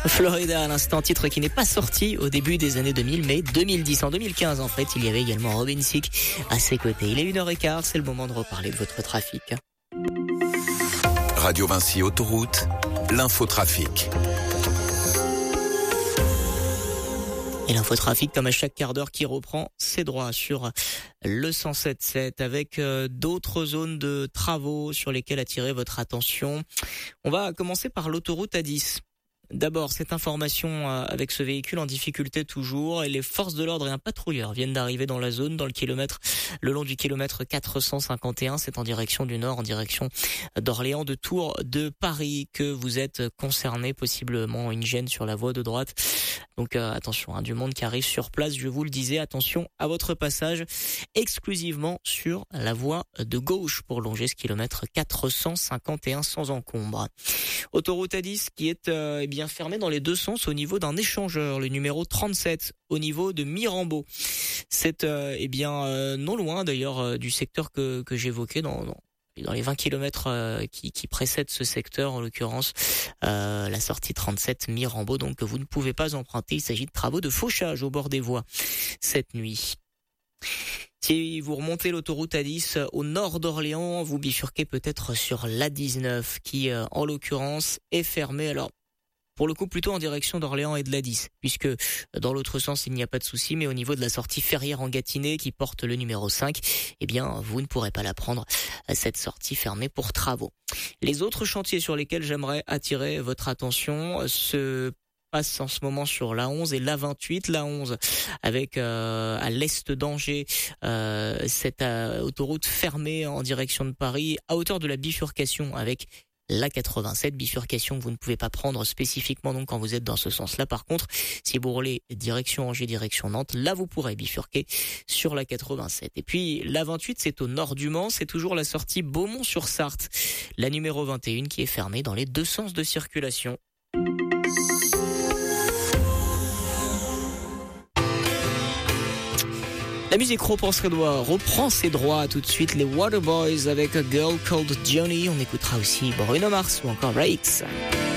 Florida à l'instant, titre qui n'est pas sorti au début des années 2000, mais 2010. En 2015, en fait, il y avait également Robin Thicke à ses côtés. Il est 1h15, c'est le moment de reparler de votre trafic. Radio Vinci Autoroute, l'infotrafic. Et l'infotrafic, comme à chaque quart d'heure, qui reprend ses droits sur le 107.7 avec d'autres zones de travaux sur lesquelles attirer votre attention. On va commencer par l'autoroute A10. D'abord, cette information avec ce véhicule en difficulté toujours, et les forces de l'ordre et un patrouilleur viennent d'arriver dans la zone, le long du kilomètre 451, c'est en direction du nord, en direction d'Orléans, de Tours, de Paris, que vous êtes concerné, possiblement une gêne sur la voie de droite. Donc attention, du monde qui arrive sur place, je vous le disais, attention à votre passage exclusivement sur la voie de gauche pour longer ce kilomètre 451 sans encombre. Autoroute A10 qui est bien fermée dans les deux sens au niveau d'un échangeur, le numéro 37 au niveau de Mirambeau. C'est non loin d'ailleurs du secteur que j'évoquais dans les 20 kilomètres qui précèdent ce secteur, en l'occurrence la sortie 37 Mirambeau, donc que vous ne pouvez pas emprunter. Il s'agit de travaux de fauchage au bord des voies cette nuit. Si vous remontez l'autoroute A10 au nord d'Orléans, vous bifurquez peut-être sur l'A19 qui, en l'occurrence, est fermée. Alors, pour le coup, plutôt en direction d'Orléans et de l'A10, puisque dans l'autre sens, il n'y a pas de souci, mais au niveau de la sortie Ferrières en Gâtinais qui porte le numéro 5, vous ne pourrez pas la prendre, cette sortie fermée pour travaux. Les autres chantiers sur lesquels j'aimerais attirer votre attention se passe en ce moment sur l'A11 et l'A28. L'A11 avec à l'est d'Angers cette autoroute fermée en direction de Paris à hauteur de la bifurcation avec l'A87, bifurcation que vous ne pouvez pas prendre spécifiquement donc quand vous êtes dans ce sens-là. Par contre, si vous roulez direction Angers, direction Nantes, là vous pourrez bifurquer sur l'A87. Et puis l'A28, c'est au nord du Mans, c'est toujours la sortie Beaumont-sur-Sarthe, la numéro 21 qui est fermée dans les deux sens de circulation. La musique reprend ses droits tout de suite, les Waterboys avec A Girl Called Johnny. On écoutera aussi Bruno Mars ou encore Rakes.